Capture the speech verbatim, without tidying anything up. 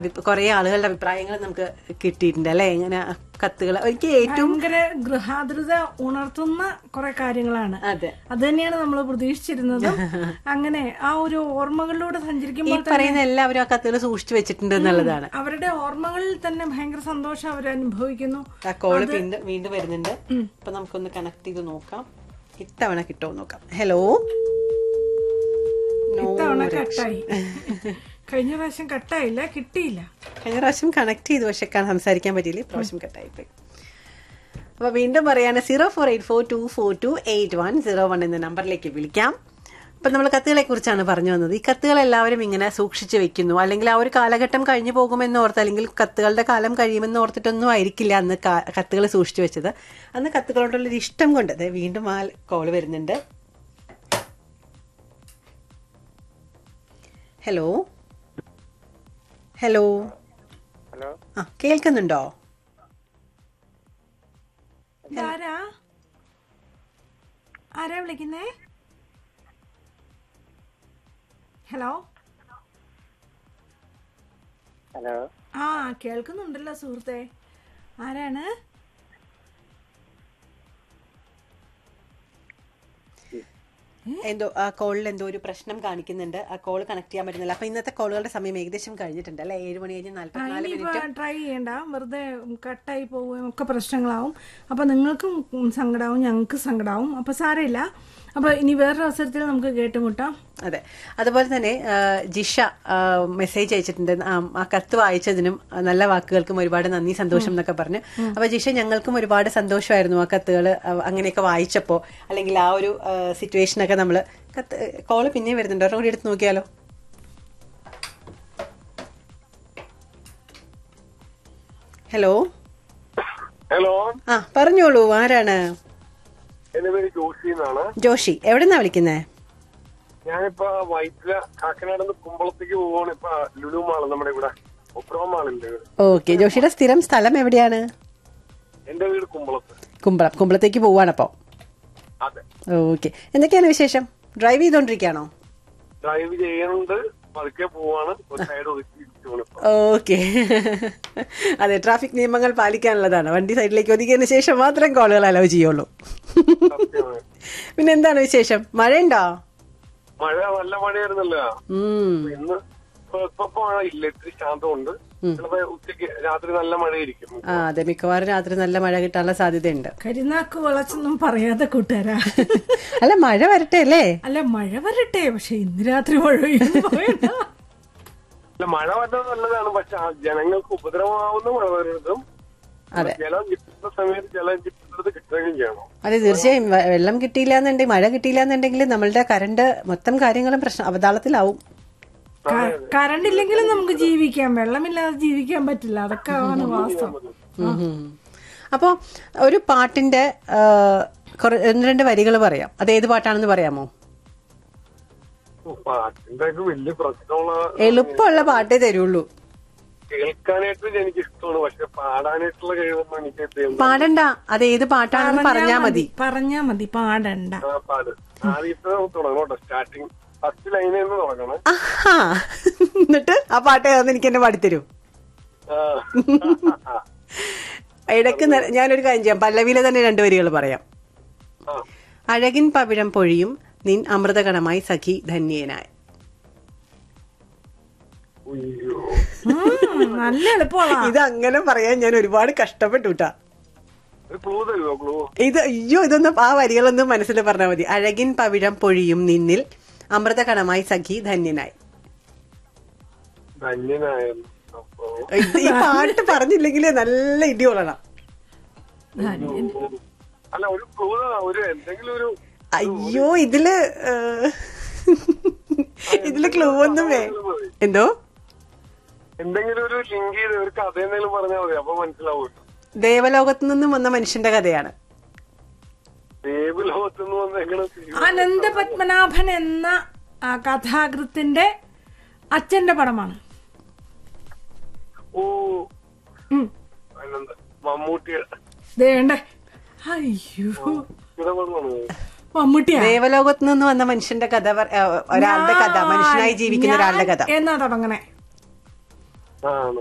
കുറെ ആളുകളുടെ അഭിപ്രായങ്ങൾ നമുക്ക് കിട്ടിയിട്ടുണ്ട് അല്ലെ? ഇങ്ങനെ കത്തുകൾ എനിക്ക് ഏറ്റവും ഗൃഹാതുരത ഉണർത്തുന്ന കുറെ കാര്യങ്ങളാണ്. അതെ, അത് തന്നെയാണ് നമ്മൾ പ്രതീക്ഷിച്ചിരുന്നത്. അങ്ങനെ ആ ഒരു ഓർമ്മകളിലൂടെ സഞ്ചരിക്കുമ്പോൾ പറയുന്ന എല്ലാവരും ആ കത്തുകൾ സൂക്ഷിച്ചു വെച്ചിട്ടുണ്ട് എന്നുള്ളതാണ്. അവരുടെ ഓർമ്മകളിൽ തന്നെ ഭയങ്കര സന്തോഷം അവർ അനുഭവിക്കുന്നു. ആ കോള് വീണ്ടും വരുന്നുണ്ട്. അപ്പൊ നമുക്കൊന്ന് കണക്ട് ചെയ്ത് നോക്കാം, ഇത്തവണ കിട്ടുമോ നോക്കാം. ഹലോ, ഇത്തവണ കട്ടായി. കഴിഞ്ഞ പ്രാവശ്യം കട്ടായില്ല, കിട്ടിയില്ല. കഴിഞ്ഞ പ്രാവശ്യം കണക്ട് ചെയ്തു, പക്ഷെ സംസാരിക്കാൻ പറ്റിയില്ല. പ്രാവശ്യം കട്ടായിപ്പോയി. അപ്പൊ വീണ്ടും പറയാണ്, zero four eight four to four to eight one zero one എന്ന നമ്പറിലേക്ക് വിളിക്കാം. അപ്പൊ നമ്മൾ കത്തുകളെ കുറിച്ചാണ് പറഞ്ഞു വന്നത്. ഈ കത്തുകൾ എല്ലാവരും ഇങ്ങനെ സൂക്ഷിച്ചു വെക്കുന്നു, അല്ലെങ്കിൽ ആ ഒരു കാലഘട്ടം കഴിഞ്ഞു പോകുമെന്ന് ഓർത്ത്, അല്ലെങ്കിൽ കത്തുകളുടെ കാലം കഴിയുമെന്ന് ഓർത്തിട്ടൊന്നും ആയിരിക്കില്ല അന്ന് കത്തുകൾ സൂക്ഷിച്ചു വെച്ചത്. അന്ന് കത്തുകളോടുള്ളൊരു ഇഷ്ടം കൊണ്ട്. അതെ, വീണ്ടും ആ കോള് വരുന്നുണ്ട്. ഹലോ ഹലോ ഹലോ, ആ കേൾക്കുന്നുണ്ടോ? ആരാ ആരാ വിളിക്കുന്നേ? ഹലോ ഹലോ, ആ കേൾക്കുന്നുണ്ടല്ലോ സുഹൃത്തെ, ആരാണ്? എന്തോ ആ കോളിൽ എന്തോ ഒരു പ്രശ്നം കാണിക്കുന്നുണ്ട്. ആ കോൾ കണക്ട് ചെയ്യാൻ പറ്റുന്നില്ല. അപ്പൊ ഇന്നത്തെ കോളുകളുടെ സമയം ഏകദേശം കഴിഞ്ഞിട്ടുണ്ട് അല്ലെ? ഏഴ് മണി കഴിഞ്ഞ് നാല്പത്തിനാല് മിനിറ്റ്. ട്രൈ ചെയ്യണ്ട, വെറുതെ കട്ടായി പോവുകയും ഒക്കെ പ്രശ്നങ്ങളാവും. അപ്പൊ നിങ്ങൾക്കും സങ്കടാവും, ഞങ്ങൾക്ക് സങ്കടാവും. അപ്പൊ സാരമില്ല. അപ്പൊ ഇനി വേറൊരു അവസരത്തിൽ നമുക്ക് കേട്ടുമുട്ടാം. അതെ, അതുപോലെ തന്നെ ജിഷ മെസ്സേജ് അയച്ചിട്ടുണ്ട്. ആ കത്ത് വായിച്ചതിനും നല്ല വാക്കുകൾക്കും ഒരുപാട് നന്ദി, സന്തോഷം എന്നൊക്കെ പറഞ്ഞു. അപ്പൊ ജിഷ, ഞങ്ങൾക്കും ഒരുപാട് സന്തോഷമായിരുന്നു ആ കത്തുകൾ അങ്ങനെയൊക്കെ വായിച്ചപ്പോ, അല്ലെങ്കിൽ ആ ഒരു സിറ്റുവേഷനൊക്കെ നമ്മള്. കത്ത് കോള് പിന്നെയും വരുന്നുണ്ട്, ഒരെണ്ണം കൂടി എടുത്ത് നോക്കിയാലോ? ഹലോ ഹലോ, ആ പറഞ്ഞോളൂ, ആരാണ്? എന്റെ പേര് ജോഷി എന്നാണ്. ജോഷി, എവിടെന്നാ വിളിക്കുന്നേ? ഞാനിപ്പോ വൈറ്റില കാക്കനാട് കുമ്പളത്തേക്ക് പോവാണ്. ഇപ്പൊ ലുലു മാള്, നമ്മുടെ ഇവിടെ ഒപ്രോ മാളിന്റെ. ഓക്കെ, ജോഷിയുടെ സ്ഥിരം സ്ഥലം എവിടെയാണ്? എന്റെ വീട് കുമ്പളത്ത്. കുമ്പളം, കുമ്പളത്തേക്ക് പോവാണപ്പോ? അതെ. ഓക്കെ, എന്തൊക്കെയാണ് വിശേഷം? ഡ്രൈവ് ചെയ്തോണ്ടിരിക്കുകയാണോ? ഡ്രൈവ് ചെയ്യുന്നുണ്ട്, പതുക്കെ പോവാണ്. ഒരു സൈഡ് ഒതുക്കി. ഓക്കെ, അതെ, ട്രാഫിക് നിയമങ്ങൾ പാലിക്കാനുള്ളതാണ്. വണ്ടി സൈഡിലേക്ക് ഒതുക്കിയതിനു ശേഷം മാത്രം കോളുകൾ അലോ ചെയ്യുള്ളൂ. പിന്നെ എന്താണ് വിശേഷം? മഴയുണ്ടോ? മഴ നല്ല മഴയായിരുന്നല്ലോ ഇന്ന്. ഇപ്പൊ മഴ ഇല്ല, ഇത്തിരി ശാന്തമുണ്ട്. ഉച്ചക്ക് രാത്രി നല്ല മഴയായിരിക്കും. ആ അതെ, മിക്കവാറും രാത്രി നല്ല മഴ കിട്ടാനുള്ള സാധ്യതയുണ്ട്. കരിനാക്ക് വളച്ചൊന്നും പറയാതെ കൂട്ടുകാരാ. അല്ല, മഴ വരട്ടെ അല്ലേ? അല്ല, മഴ വരട്ടെ, പക്ഷെ ഇന്ന് രാത്രി മഴ മഴ വരുന്നത് നല്ലതാണ്, പക്ഷെ ജനങ്ങൾക്ക് ഉപദ്രവമാവുന്ന മഴ വരുന്നതും ജലം കിട്ടുന്ന സമയത്ത് ജലം കിട്ടുന്നത് കിട്ടുകയും ചെയ്യണം. അതെ, തീർച്ചയായും. വെള്ളം കിട്ടിയില്ല എന്നുണ്ടെങ്കിൽ, മഴ കിട്ടിയില്ല എന്നുണ്ടെങ്കിൽ നമ്മളുടെ കറണ്ട് മൊത്തം കാര്യങ്ങളും പ്രശ്നം അവതാളത്തിലാവും. കറണ്ട് ഇല്ലെങ്കിലും നമുക്ക് ജീവിക്കാം, വെള്ളമില്ലാതെ ജീവിക്കാൻ പറ്റില്ല. അതൊക്കെ ആണ് വാസ്തവം. അപ്പോ ഒരു പാട്ടിന്റെ ഒന്ന് രണ്ട് വരികൾ പറയാം. അത് ഏത് പാട്ടാണെന്ന് പറയാമോ? പാട്ടിന്റെ വലിയ പ്രശ്നമുള്ള എളുപ്പമുള്ള പാട്ടേ തരുള്ളൂ. കേൾക്കാനായിട്ട് എനിക്ക് ഇഷ്ടമാണ്, പക്ഷെ പാടാനായിട്ടുള്ള കഴിവൊന്നും എനിക്ക്. പാടണ്ട, അത് ഏത് പാട്ടാണെന്ന് പറഞ്ഞാ മതി. പറഞ്ഞാ മതി, പാടണ്ട. പാട്. ആദ്യത്തെ തുടങ്ങണോട്ടോ, സ്റ്റാർട്ടിങ് ഫസ്റ്റ് ലൈനിൽ നിന്ന് തുടങ്ങണം. എന്നിട്ട് ആ പാട്ട് ഏതാന്ന് എനിക്ക് എന്നെ പാടിത്തരൂ. ഇടയ്ക്ക് ഞാനൊരു കാര്യം ചെയ്യാം, പല്ലവിയിലെ തന്നെ രണ്ടു വരികൾ പറയാം. അഴകിൻ പവിഴം പൊഴിയും നിൻ അമൃതകണമായി സഖി ധന്യനായ. നല്ല എളുപ്പമാണ് ഇത്. അങ്ങനെ പറയാൻ ഞാൻ ഒരുപാട് കഷ്ടപ്പെട്ടുട്ടാ. ഇത് അയ്യോ, ഇതൊന്നും ആ വരികളൊന്നും മനസ്സിൽ പറഞ്ഞാൽ മതി. അഴകിൻ പവിഴം പൊഴിയും നിന്നിൽ അമൃതകണമായി സഖി ധന്യനായി. ഈ പാട്ട് പറഞ്ഞില്ലെങ്കിൽ നല്ല ഇടി കൊള്ളണം. അയ്യോ, ഇതില് ഇതില് ക്ലൂ ഒന്നും വേ. എന്തോ എന്തെങ്കിലും ഒരു ലിങ്ക് ചെയ്ത് ഒരു കഥ എന്തെങ്കിലും പറഞ്ഞാൽ മതി, അപ്പൊ മനസ്സിലാവും. ദേവലോകത്തു നിന്നും വന്ന മനുഷ്യന്റെ കഥയാണ്. ദേവലോകത്തു നിന്ന് വന്ന അനന്ത പത്മനാഭൻ എന്ന കഥാകൃത്തിന്റെ അച്ഛന്റെ പടമാണ്. ഓ, മമ്മൂട്ടിയുടെ. അയ്യോ, മമ്മൂട്ടിയാ. ദേവലോകത്ത് നിന്ന് വന്ന മനുഷ്യന്റെ കഥ, ഒരാളുടെ കഥ, മനുഷ്യനായി ജീവിക്കുന്ന ഒരാളുടെ കഥ. എന്നാ തുടങ്ങണേ? ആ